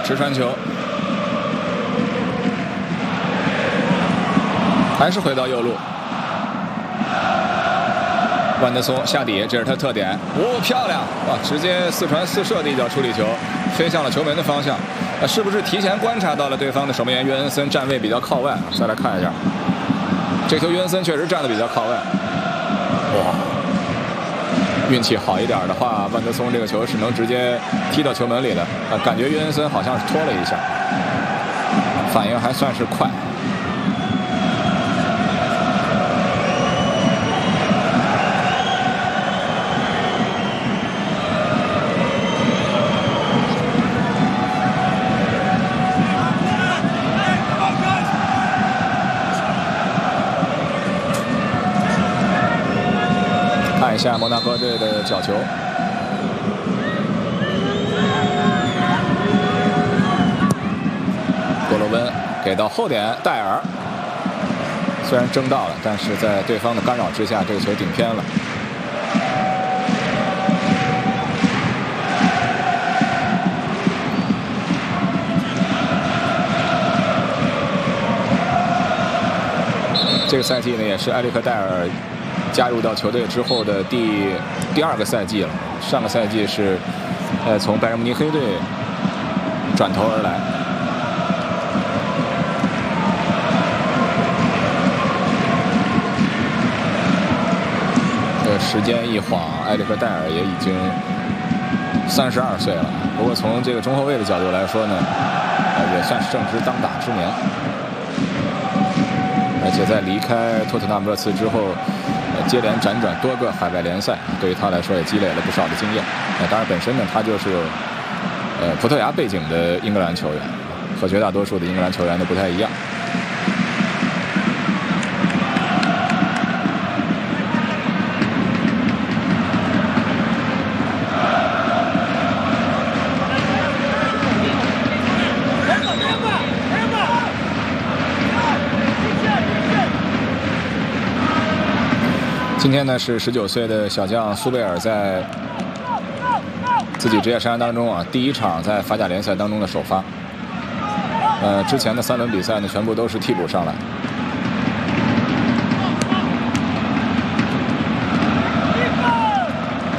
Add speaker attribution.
Speaker 1: 直传球，还是回到右路。万德松下底，这是他特点。哦，漂亮！哇，直接4传4射的一脚处理球，飞向了球门的方向。是不是提前观察到了对方的守门员约恩森站位比较靠外？再来看一下，这球约恩森确实站得比较靠外。哇！运气好一点的话，万德松这个球是能直接踢到球门里的。感觉约恩森好像是拖了一下，反应还算是快。看一下摩纳哥队的角球，格罗温给到后点，戴尔虽然争到了，但是在对方的干扰之下，这个球顶偏了。这个赛季呢，也是埃里克戴尔加入到球队之后的第2个赛季了。上个赛季是从拜仁慕尼黑队转头而来。时间一晃，埃里克戴尔也已经32岁了。不过从这个中后卫的角度来说呢，也算是正值当打之年。而且在离开托特纳姆热刺之后，接连辗转多个海外联赛，对于他来说也积累了不少的经验。当然，本身呢，他就是葡萄牙背景的英格兰球员，和绝大多数的英格兰球员都不太一样。今天呢是19岁的小将苏贝尔在自己职业生涯当中第1场在法甲联赛当中的首发。之前的3轮比赛呢全部都是替补上来。